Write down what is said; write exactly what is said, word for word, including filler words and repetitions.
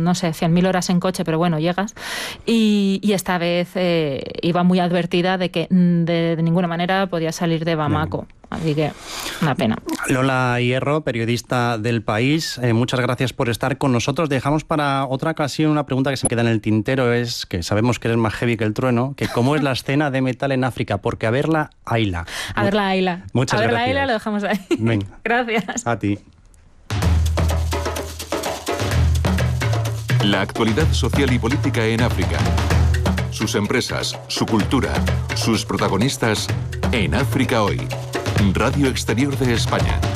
no sé, cien mil horas en coche, pero bueno, llegas. Y, y esta vez eh, iba muy advertida de que de, de ninguna manera podía salir de Bamako. Así que, una pena. Lola Hierro, periodista del País, eh, muchas gracias por estar con nosotros. Dejamos para otra ocasión una pregunta que se me queda en el tintero, es que sabemos que eres más heavy que el trueno, que cómo es la escena de metal en África, porque a verla, hayla. A verla, hayla. Muchas a verla, gracias. hayla, lo dejamos ahí. Venga. Gracias. A ti. La actualidad social y política en África. Sus empresas, su cultura, sus protagonistas en África Hoy. Radio Exterior de España.